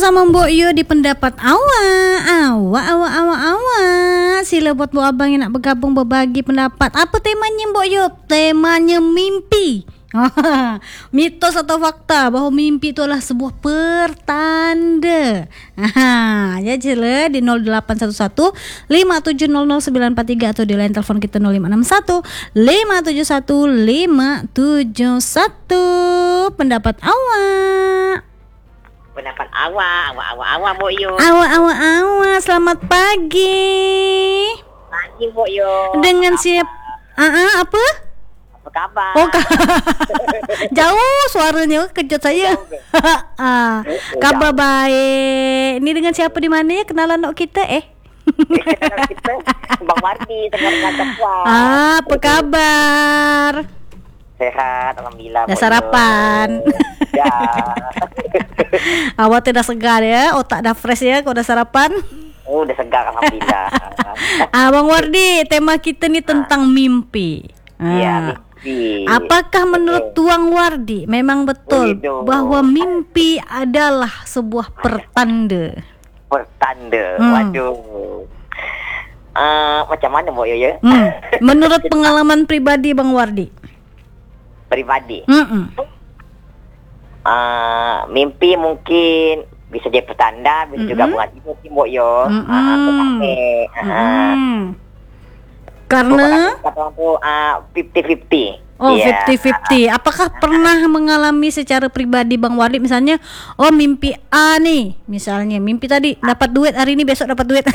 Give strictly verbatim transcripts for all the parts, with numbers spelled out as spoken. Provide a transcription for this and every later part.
bersama Mbok Yo di pendapat awak. Awak, awak, awak, awak. Sila buat Bu Abang yang nak bergabung berbagi pendapat. Apa temanya Mbok Yo? Temanya mimpi. Mitos atau fakta bahawa mimpi itu adalah sebuah pertanda. Ha, ya jela di nol delapan satu satu lima tujuh nol nol sembilan empat tiga atau di line telepon kita nol lima enam satu lima tujuh satu lima tujuh satu. Pendapat awak. Pendapat awak, awak, awak, awak, Mbok Yo. Awak, awak, awak. Selamat pagi. Pagi, Mbok Yo. Dengan siapa? Ah, uh-uh, apa? Apa khabar? Oh, jauh suaranya, kejut saya. ah, kabar baik. Ini dengan siapa di mana ya? Kenalan nak kita eh? Kenalan kita, Bang Wardi, tengah dengan puas. Ah, apa kabar? Sehat, alhamdulillah. Dah sarapan. Ya. Awak dah segar ya, otak dah fresh ya, kau dah sarapan. Oh, dah segar alhamdulillah. Ah, Bang Wardi, tema kita ni tentang mimpi. Ya, ah. mimpi. Apakah menurut Tuang Wardi memang betul Uido. bahawa mimpi adalah sebuah pertanda? Pertanda. Hmm. Waduh. Uh, macam mana Mbok Yo ya? Hmm. Menurut pengalaman pribadi Bang Wardi? Pribadi. Mm-mm. Uh, mimpi mungkin bisa jadi pertanda, bisa Mm-mm. juga mengaji mungkin Mbok Yo. Mm-mm. Uh, Mm-mm. Karena kata orang tu uh, fifty fifty. oh Yeah. fifty fifty. Apakah pernah mengalami secara pribadi Bang Wardi misalnya, oh mimpi A nih, misalnya mimpi tadi dapat duit hari ini, besok dapat duit.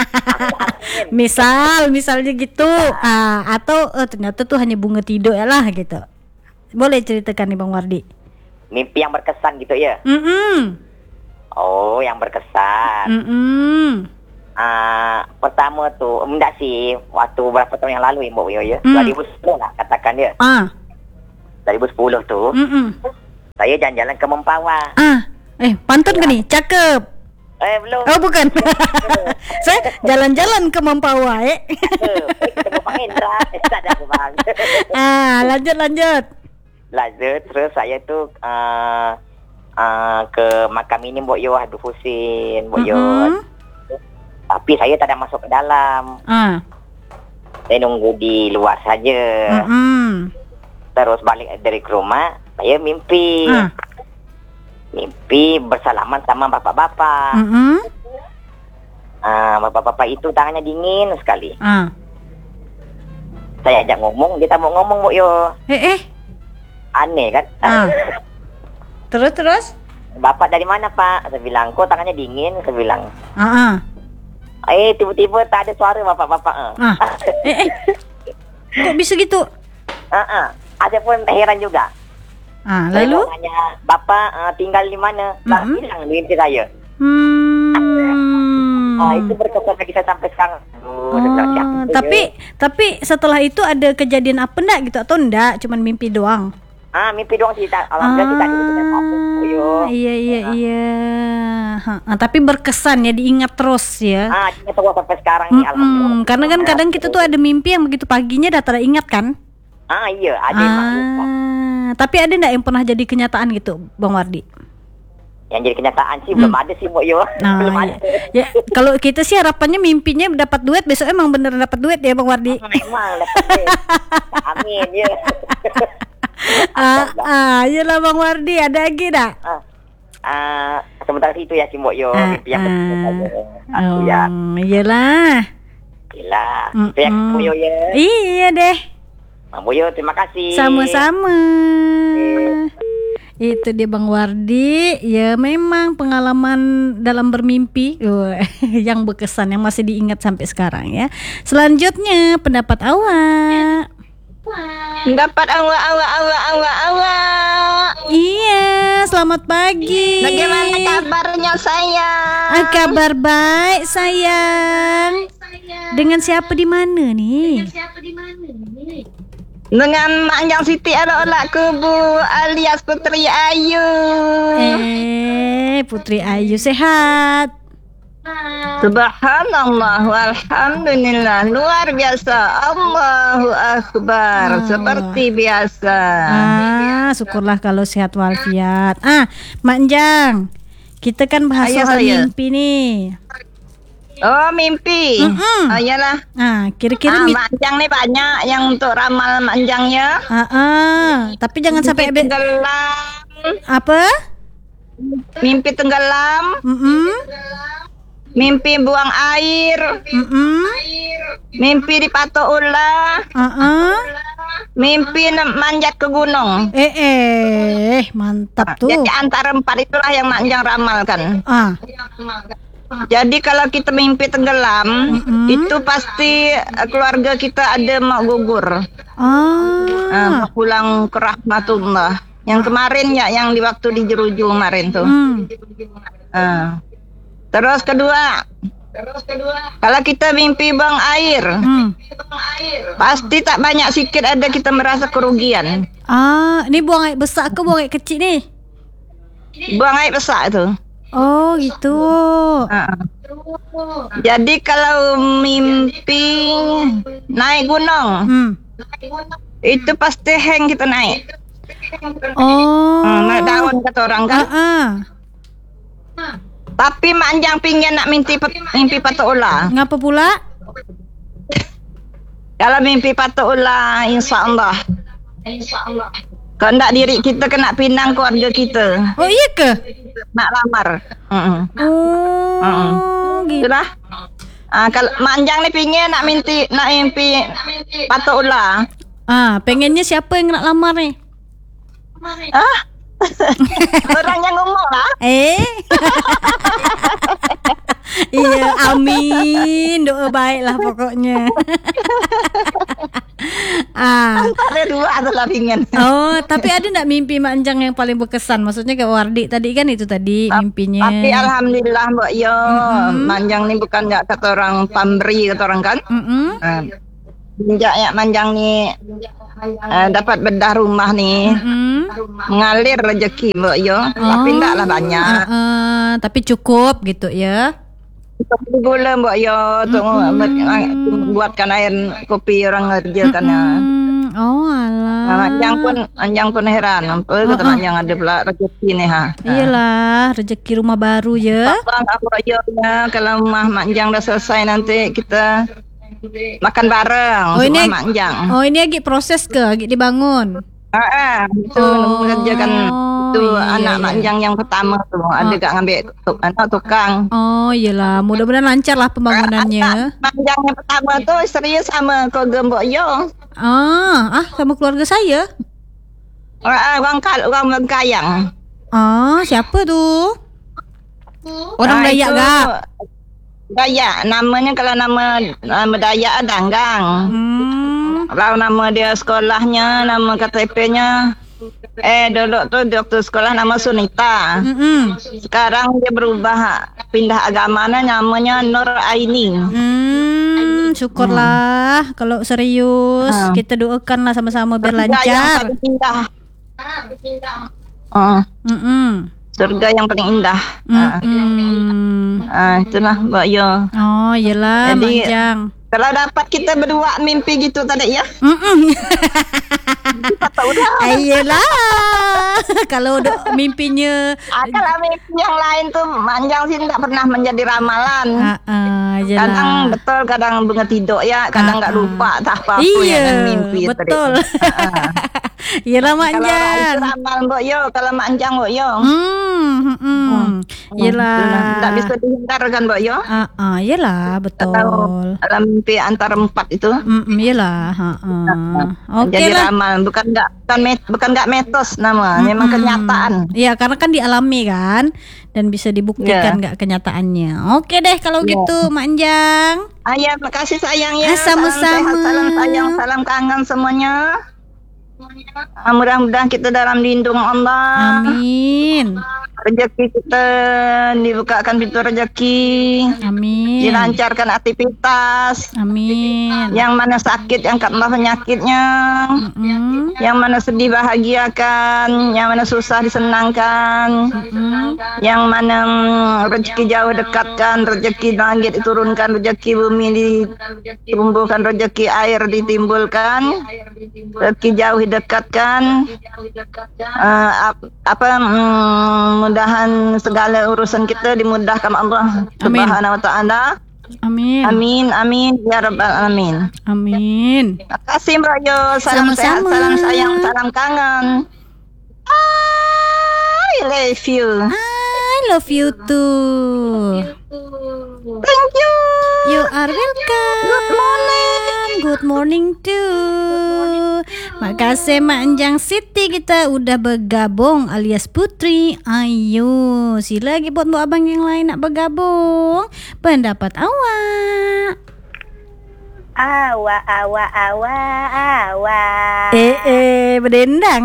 Misal, misalnya gitu. Ah, atau oh, ternyata tuh hanya bunga tidur ya lah gitu. Boleh ceritakan nih Bang Wardi? Mimpi yang berkesan gitu ya. Mm-mm. Oh, yang berkesan. Mm-mm. Uh, pertama tu, enggak sih, waktu berapa tahun yang lalu Mbok Yo ya. Mm. dua ribu sepuluh lah katakan dia. Ah. dua ribu sepuluh tu, Mm-mm. saya jalan-jalan ke Mempawah. Ah. Eh, pantun ke nih? Cakep. Eh, belum. Oh, bukan. Saya jalan-jalan ke Mempawah, eh. Eh, ketemu Pak Hendra. Tak ada aku bang. Ah, lanjut lanjut. Lanjut, terus saya tu uh, uh, ke makam ini Mbok Yo, Habib Husin, Mbok Yo. Mm-mm. Tapi saya tak ada masuk ke dalam. Ah. Saya nunggu di luar saja. Mm-mm. Terus balik dari ke rumah, saya mimpi. Ah. Mimpi bersalaman sama bapak-bapak. Mm-mm. Ah, bapak-bapak itu tangannya dingin sekali. Ah. Saya ajak ngomong, dia tak mau ngomong Mbok Yo. Eh eh. Aneh kan? Ah. Terus terus? Bapak dari mana Pak? Saya bilang, kok tangannya dingin? Saya bilang. Ah. Ah. Eh, tiba-tiba tak ada suara bapak-bapak. Ah. Eh eh. Kok bisa gitu? Ah, ah. Ada pun heran juga. Ah, Saya lalu? tanya, Bapak uh, tinggal di mana? Tak Mm-hmm. bilang mimpi saya. Hmm. Ah, itu berkesan bagi saya sampai sekarang. Oh, saya bilang, siapa Ah, itu tapi ya? tapi setelah itu ada kejadian apa enggak gitu atau enggak? Cuman mimpi doang. Ah, mimpi doang sih. tak- Alhamdulillah kita ada kejadian apa. Yo. Iya iya iya. Ha, ah, tapi berkesan ya, diingat terus ya. Ah, kita tahu sampai sekarang ni. Alhamdulillah. Mm-mm. Karena kan kadang kita tuh ada mimpi yang begitu paginya dah tak ingat kan? Ah, iya. Ada memang lupa. Ah, tapi ada enggak yang pernah jadi kenyataan gitu, Bang Wardi? Yang jadi kenyataan sih belum ada sih Mbok Yo. Nah, belum ya. ada. Ya, kalau kita sih harapannya mimpinya dapat duit, besok emang beneran dapat duit ya Bang Wardi. Ah, memang dapat duit. Amin ya. ah, ah, iyalah Bang Wardi, ada lagi dah. Ah, ah, sementara itu ya si Mbok Yo. Ah, Mimpi yang ah. betul Aku ya. Oh, iyalah. Gila. Itu yang Mm-mm. Mbok Yo ya. Iya deh. Mbok Yo, terima kasih. Sama-sama. Itu dia Bang Wardi. Ya memang pengalaman dalam bermimpi oh, yang berkesan, yang masih diingat sampai sekarang ya. Selanjutnya pendapat awak. Dapat awak awak awak awak awak. Iya, selamat pagi. Bagaimana kabarnya sayang? Ah, kabar baik sayang. Dengan siapa di mana nih? Dengan Mak Yang Siti Anak-anak Kubu alias Putri Ayu. Eh, Putri Ayu sehat. Subhanallah walhamdulillah, luar biasa, Allahu Akbar. Oh. Seperti biasa. Ah, syukurlah kalau sehat walafiat. Ah, Mak Njang, Kita kan bahas Ayah soal saya. mimpi ni. Oh, mimpi. Mm-mm. Oh, iyalah. Ah, kira-kira Ah, mi- Mak Anjang ni banyak yang untuk ramal Mak Anjangnya. ah, ah. Tapi jangan sampai Mimpi be- tenggelam. apa? Mimpi tenggelam. Mm-mm. Mimpi buang air. Mm-mm. Mimpi dipatok ular. Ah, ah. Mimpi na- manjat ke gunung. Eh eh mantap tuh. Jadi antara empat itulah yang Mak Anjang ramalkan. Ah. Jadi kalau kita mimpi tenggelam, Mm-mm. itu pasti eh, keluarga kita ada mau gugur. Ah, Ah. mau pulang ke rahmatullah. Yang kemarin ya, yang di waktu di Jeruju kemarin tuh. Hmm. Ah. Terus kedua, kalau kita mimpi buang air, Hmm. pasti tak banyak sikit ada kita merasa kerugian. Ah, ni buang air besar ke buang air kecil ni? Buang air besar tu. Oh, gitu. Ah. Jadi kalau mimpi naik gunung, Hmm. itu pasti hang kita naik. Oh. Hmm, naik daun kata orang kan. Ah, ah. Tapi Mak Anjang pingin nak mimpi mimpi patok ular. Ngapa pula? Kalau mimpi patok ular, insya Allah. Kalau tak diri kita kena pinang keluarga kita. Oh, iya ke? Nak lamar. Mm-mm. Oh, Mm-mm. gitu. Itulah. Ah, kalau Mak Anjang ni pingin nak mimpi nak mimpi patok ular. Ah, pengennya siapa yang nak lamar ni? Ah. Orang yang ngomong lah. Eh. Iya, amin. Doa baiklah pokoknya. ah. Ada dua adalah pingin. Oh, tapi ada nak mimpi Mak Anjang yang paling berkesan? Maksudnya kayak Wardik tadi kan itu tadi mimpinya. Tapi alhamdulillah Mbak Yo, mm-hmm. Manjang ni bukan enggak kata orang pamberi kata orang kan. Mm-mm. Uh, Sejak ya Manjang ni uh, dapat bedah rumah ni, Mm-mm. mengalir rezeki Mbak Yo. Oh. Tapi enggaklah banyak. Uh, uh, tapi cukup gitu ya. Untuk beli gula Mbak Yo, untuk Mm-mm. buatkan air kopi orang kerja kan ya. Mm-mm. Oh alah. Nah, Manjang pun Manjang pun heran, apa kata Uh-uh. Manjang ada pula rezeki ni ha. Iyalah, rezeki rumah baru ya. Bang aku aja ya, kalau rumah Manjang dah selesai nanti kita makan bareng Oh, ini- rumah Manjang. Oh, ini lagi proses ke? Lagi dibangun? Ah, ah, itu Oh, mengerjakan itu iya, anak iya. Manjang yang pertama tu. Ada kat ngambil tuk, anak tukang. Oh, iyalah. Mudah-mudahan lancar lah pembangunannya. Manjang yang pertama tu serius sama keluarga Mbok Yo. Ah, ah sama keluarga saya. Orang orang kal orang Bengkayang. Ah, siapa tu? Orang Ah, Dayak itu gak? Dayak, namanya kalau nama nama Dayak Danggang. Hmm. Kalau nama dia sekolahnya, nama K T P-nya eh dulu tu doktor sekolah nama Sunita. Mm-mm. Sekarang dia berubah pindah agama namanya Nur Aini. Hmm, syukurlah kalau serius. Ah. Kita doakanlah sama-sama biar Surga yang lancar. paling indah. Oh, Mm-mm. surga yang paling indah. Ah, Mm-mm. ah, itulah Mbak Yo. Oh, iyalah, Jadi- Manjang. Kalau dapat kita berdua mimpi gitu tadi ya. Mm-mm. Tak tahu dah. Ah, iyalah. Kalau do- mimpinya Ah, kalau mimpi yang lain tuh Manjang sih tak pernah menjadi ramalan. ah, ah, iyalah. Kadang betul, kadang bunga tidur ya, kadang nggak Ah, ah. lupa tak apa-apa Iya, yang mimpi betul. tadi. Ah. Iyalah, Kalau Manjang. itu ramal Mbok Yo, kalau Manjang Mbok Yo. Hmm, hmm, hmm. Iyalah. Tak bisa dihindarkan Mbok Yo. Ah, ah, iyalah, betul. Kalau dalam mimpi antara empat itu. Mm, iyalah, ha, ah. Oke Jadi lah. ramal bukan enggak bukan met, bukan enggak metos nama, memang Mm-mm. kenyataan. Iya, karena kan dialami kan dan bisa dibuktikan Ya. nggak kenyataannya. Oke deh kalau Ya. gitu, Mak Anjang. Ayah, makasih sayang ya. Ah, sama-sama. Salam sehat, salam sayang, salam kangen semuanya. Ah, mudah-mudahan kita dalam lindung Allah. Amin. Rezeki kita dibukakan pintu rezeki, Amin. dilancarkan aktivitas. Amin. Yang mana sakit angkatlah penyakitnya. Mm-mm. Yang mana sedih bahagiakan, yang mana susah disenangkan. Mm-mm. Yang mana mm, rezeki jauh dekatkan, rezeki langit diturunkan, rezeki bumi ditumbuhkan, rezeki air ditimbulkan, rezeki jauh didekatkan. Uh, ap, apa mm, mudah-mudahan segala urusan kita dimudahkan Allah Amin. Subhanahu wa taala. Amin. Amin amin ya rabbal alamin. Amin. Terima kasih Mbak Yo. Salam sehat, Sama-sama. salam sayang, salam kangen. I love you. I love you too. Thank you. You are welcome. Good morning. Good morning too. Makasih Mak Enjang Siti kita udah bergabung alias Putri. Ayo, sila lagi buat buat abang yang lain nak bergabung. Pendapat awak. Awa, awa, awa, awa. Eh eh berdendang.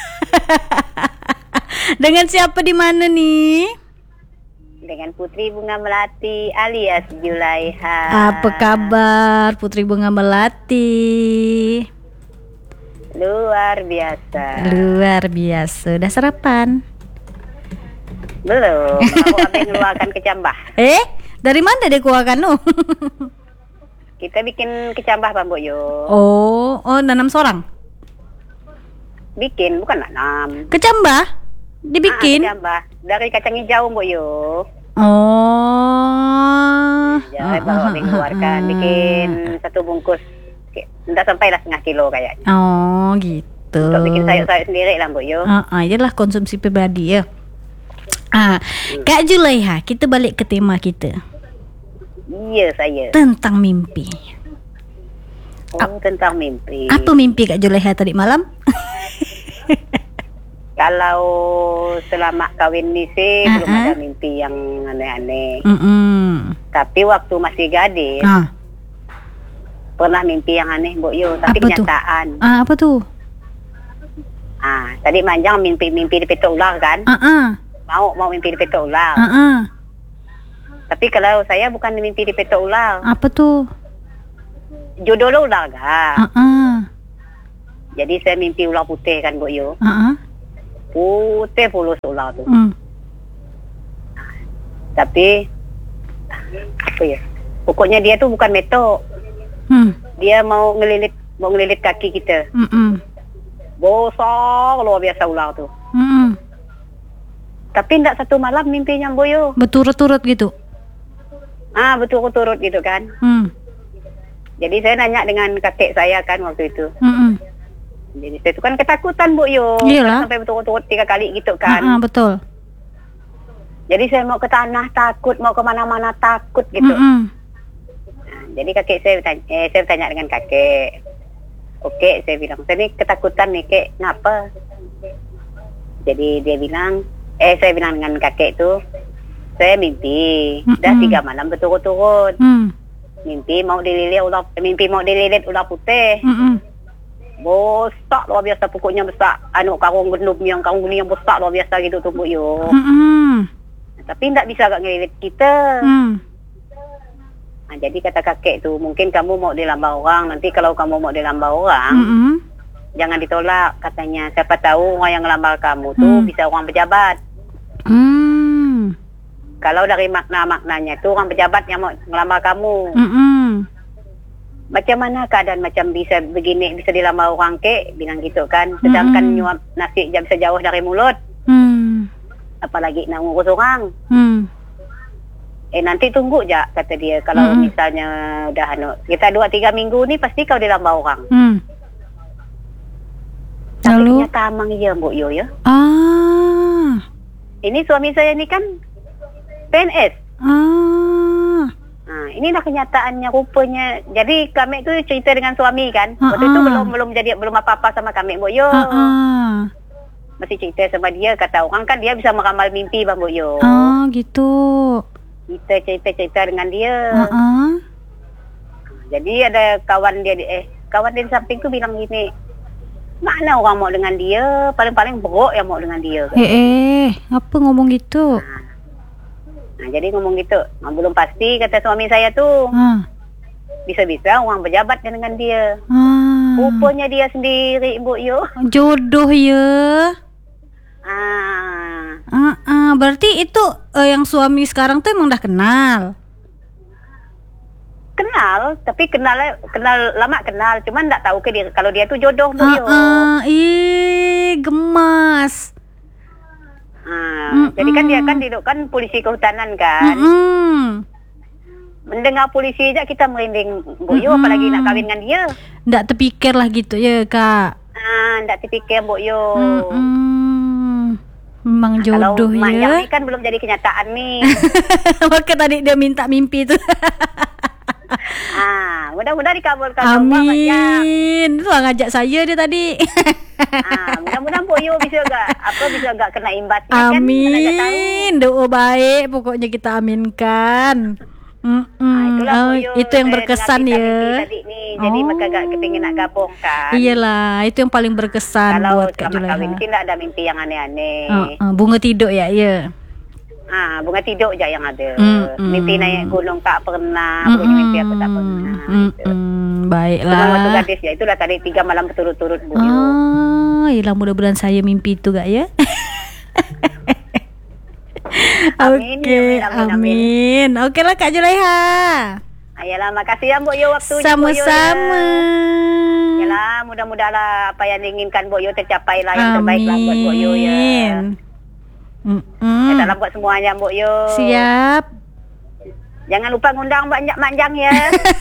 Dengan siapa di mana nih? Dengan Putri Bunga Melati alias Julaiha. Apa kabar Putri Bunga Melati? Luar biasa. Luar biasa. Udah sarapan? Belum. Aku habis ngeluarkan kecambah. Eh, dari mana dia keluarkan tu? Kita bikin kecambah Bang Boyo. Oh, oh nanam seorang. Bikin, bukan nanam. Kecambah? Dibikin? Ah, kecambah. Dari kacang hijau Boyo. Oh. Ya, baru habis keluarkan. Bikin satu bungkus. Tidak sampai lah setengah kilo kayaknya. Oh, gitu. Untuk bikin sayur-sayur sendiri lah Boyo. Ah, ah, yalah konsumsi pribadi ya. Ah, Kak Julaiha, kita balik ke tema kita. Iya saya. Tentang mimpi. Oh, tentang mimpi. Apa mimpi Kak Julaiha tadi malam? Kalau selama kahwin ni sih Ah, belum ah. ada mimpi yang aneh-aneh. Mm-mm. Tapi waktu masih gadis Ah, pernah mimpi yang aneh Mbok Yo, tapi Apa tu? kenyataan. ah, apa tu? Ah, tadi manjang mimpi-mimpi dipetok ular kan? Ah, ah. Mau mau mimpi dipetok ular. Ah, ah. Tapi kalau saya bukan mimpi dipetok ular. Apa tu? Jodoh ular gak? Ah, ah. Jadi saya mimpi ular putih kan Mbok Yo. Ah, ah. Putih fulus ular tu. Mm. Tapi apa ya? Pokoknya dia tu bukan metok. Hmm. Dia mau ngelilit mau ngelilit kaki kita. Mm-mm. Besar luar biasa ular tu. Mm-mm. Tapi tidak satu malam mimpinya Boyo. Berturut-turut gitu. Ah, betul-betul gitu kan. Hmm. Jadi saya nanya dengan kakek saya kan waktu itu. Mm-mm. Jadi saya tu kan ketakutan Boyo. Iyalah. Sampai betul-betul tiga kali gitu kan. Ah, ah, betul. Jadi saya mau ke tanah takut, mau ke mana-mana takut gitu. Mm-mm. Nah, jadi kakek saya bertanya, eh, saya bertanya dengan kakek. Oke, saya bilang, saya ni ketakutan nih kek, kenapa? Jadi dia bilang, eh saya bilang dengan kakek tu, saya mimpi, Mm-mm. dah tiga malam berturut-turut. Hmm. Mimpi mau dililit ular, mimpi mau dililit ular putih. Mm-mm. Besar luar biasa, pokoknya besar. Anu karung gendum yang karung gendum yang besar luar biasa gitu tu Bu Yo. Mm-mm. Tapi tak bisa agak ngelilit kita. Hmm. Nah, jadi kata kakek tu, mungkin kamu mau dilamba orang, nanti kalau kamu mau dilamba orang, Mm-mm. jangan ditolak katanya. Siapa tahu orang yang ngelamar kamu tu Hmm. bisa orang pejabat. Hmm. Kalau dari makna-maknanya tu orang pejabat yang mau ngelamar kamu. Mm-mm. Macam mana keadaan macam bisa begini, bisa dilamar orang kek, bilang gitu kan. Sedangkan Mm-mm. nyuap nasi jam bisa jauh dari mulut. Hmm. Apalagi nak ngurus orang. Hmm. Eh nanti tunggu je kata dia. Kalau Mm-mm. misalnya udah anu, kita dua tiga minggu ni pasti kau dilamar orang. Hmm. Tapi Lalu? ternyata amang ya Mbok Yo ya. Ah. Ini suami saya ni kan P N S. Ah. Nah, inilah kenyataannya rupanya. Jadi kami tu cerita dengan suami kan. Ah, Waktu itu ah. belum belum jadi belum apa-apa sama kami Mbok Yo. Ah. ah. Masih cerita sama dia, kata orang kan dia bisa meramal mimpi Bang Mbok Yo. Ah, gitu. Kita cerita-cerita dengan dia. Ah. ah. Jadi ada kawan dia eh kawan dia di samping tu bilang gini. Mana orang mau dengan dia? Paling-paling berok yang mau dengan dia. Eh, eh, apa ngomong gitu? Nah, jadi ngomong gitu. Nah, belum pasti kata suami saya tu. Ah. Bisa-bisa orang pejabat dengan dia. Ah. Rupanya dia sendiri Mbok Yo. Jodoh ya. Ah, Ah, ah. Berarti itu eh, yang suami sekarang tuh emang udah kenal. kenal, tapi kenal kenal lama kenal, cuman enggak tahu ke dia kalau dia tu jodoh Mbok Ah, Yo. ah. Ih, gemas. Ah, jadi kan dia kan duduk kan polisi kehutanan kan. Mm-mm. Mendengar polisi aja kita merinding, Mbok Yo, Mm-mm. apalagi nak kahwin dengan dia. Nggak terpikir lah gitu ya kak. Ah, ndak terfikir Mbok Yo. Mm-mm. Memang Kalau jodoh mak ya. yang ni kan belum jadi kenyataan nih. Maka tadi dia minta mimpi tu. Ah, mudah-mudahan dikabulkan Allah Mak Yang. Amin. Tu lah ngajak saya dia tadi. Ah, mudah-mudahan Mbok Yo bisa agak apa bisa agak kena imbasnya kan. Mana nak tahu. Amin. Doa baik pokoknya kita aminkan. Mm-mm. Ah, itulah Oh, Mbok Yo, itu yang saya berkesan dengar ya. cerita tadi ni. Jadi Oh. maka agak kepingin nak gabung kan. Iyalah, itu yang paling berkesan Kalau buat Kak selamat kahwin Julaiha. sih tak ada mimpi yang aneh-aneh. Oh, oh, bunga tidur ya, ya. Ah, bunga tidur je yang ada. Mm, mm. Mimpi naik gunung tak pernah. Pokoknya mimpi aku tak pernah. Mm, Gitu. mm, Cuma baiklah. waktu gadis ya itulah tadi tiga malam berturut-turut Bu Yo. Oh, iyalah mudah-mudahan saya mimpi itu gak ya. Amin, Oke, amin, amin, amin. Oke lah Kak Julaiha. Ayolah, makasih ya Mbok Yo waktunya. Mbok Yo, Sama-sama. ya. Yalah, mudah-mudahan lah apa yang diinginkan Mbok Yo tercapai lah yang terbaik lah buat Mbok Yo ya. Mm-mm. Ya, salam buat semuanya Mbok Yo. Siap. Jangan lupa ngundang Mbak Nyak Manjang ya.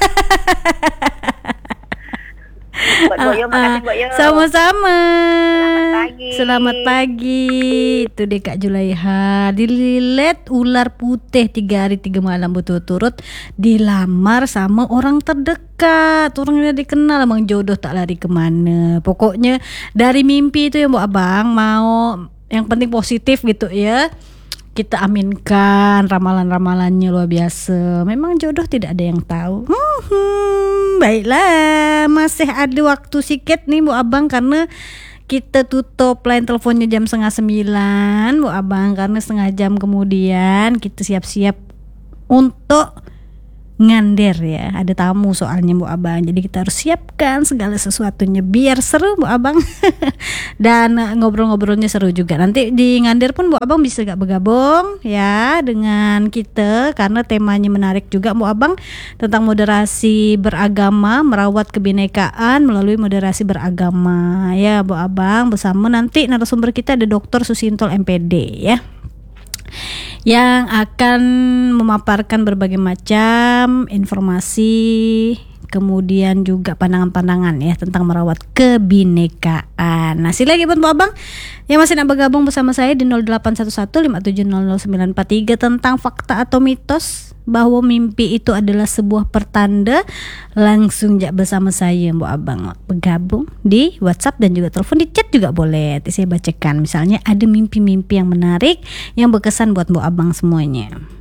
Buat Mbok Yo, Ah, makasih ah. Mbok Yo. Sama-sama. Selamat pagi. Selamat pagi. Itu dia Kak Julaiha. Dililit ular putih tiga hari tiga malam berturut-turut dilamar sama orang terdekat. Orang yang dikenal, emang jodoh tak lari kemana. Pokoknya dari mimpi itu ya Mbak Abang mau yang penting positif gitu ya. Kita aminkan ramalan-ramalannya luar biasa. Memang jodoh tidak ada yang tahu. Hmm, baiklah, masih ada waktu sikit nih Bu Abang karena kita tutup line teleponnya jam setengah sembilan Bu Abang, karena setengah jam kemudian kita siap-siap untuk ngander ya. Ada tamu soalnya Bu Abang. Jadi kita harus siapkan segala sesuatunya biar seru Bu Abang. Dan uh, ngobrol-ngobrolnya seru juga. Nanti di ngander pun Bu Abang bisa gak bergabung ya dengan kita karena temanya menarik juga Bu Abang tentang moderasi beragama, merawat kebinekaan melalui moderasi beragama ya Bu Abang, bersama nanti narasumber kita ada Doktor Susintol M P D ya, yang akan memaparkan berbagai macam informasi kemudian juga pandangan-pandangan ya tentang merawat kebinekaan. Nah, silakan buat Bu Abang yang masih nak bergabung bersama saya di nol delapan satu satu lima tujuh nol nol sembilan empat tiga tentang fakta atau mitos bahwa mimpi itu adalah sebuah pertanda. Langsung jak bersama saya Bu Abang bergabung di WhatsApp dan juga telepon, di chat juga boleh. Nanti saya bacakan misalnya ada mimpi-mimpi yang menarik yang berkesan buat Bu Abang semuanya.